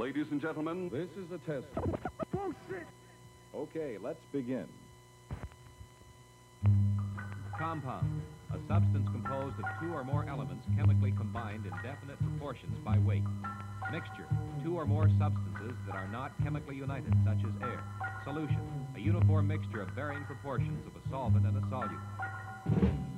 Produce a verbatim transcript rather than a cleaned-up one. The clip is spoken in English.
Ladies and gentlemen, This is a test. Oh, shit! Okay, let's begin. Compound, a substance composed of two or more elements chemically combined in definite proportions by weight. Mixture, two or more substances that are not chemically united, such as air. Solution, a uniform mixture of varying proportions of a solvent and a solute.